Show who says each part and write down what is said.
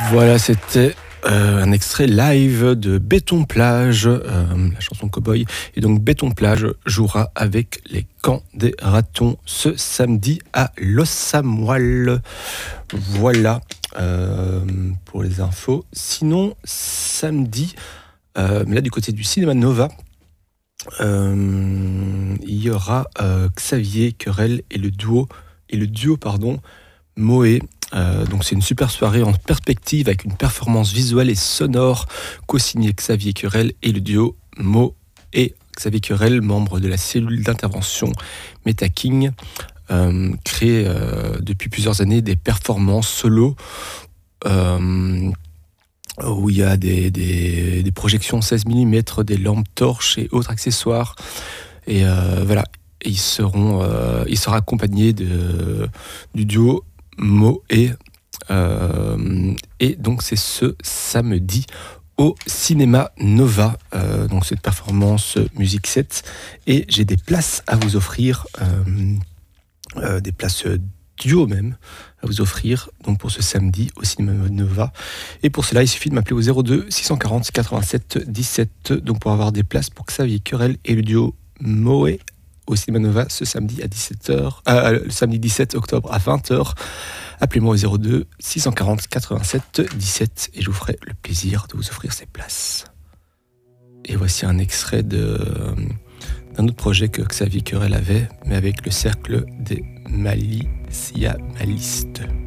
Speaker 1: Voilà, c'était un extrait live de Béton Plage, la chanson Cowboy. Et donc Béton Plage jouera avec les Camps des Ratons ce samedi à L'Ossamoile. Voilà pour les infos. Sinon, samedi, mais là du côté du Cinéma Nova, il y aura Xavier Querelle et le duo Moé. Donc c'est une super soirée en perspective avec une performance visuelle et sonore co-signée Xavier Querelle et le duo Mo et Xavier Querelle, membre de la cellule d'intervention MetaKing, crée depuis plusieurs années des performances solo où il y a des projections 16 mm, des lampes torches et autres accessoires. Et voilà, et il sera accompagné du duo Mo et donc c'est ce samedi au Cinéma Nova, donc cette performance musique 7, et j'ai des places à vous offrir, des places duo même à vous offrir donc pour ce samedi au Cinéma Nova, et pour cela il suffit de m'appeler au 02 640 87 17 donc pour avoir des places pour Xavier Querelle et le duo Moé au Cinéma Nova ce samedi à 17h, le samedi 17 octobre à 20h. Appelez-moi au 02 640 87 17 et je vous ferai le plaisir de vous offrir ces places. Et voici un extrait d'un autre projet que Xavier Querelle avait, mais avec le cercle des Malistes.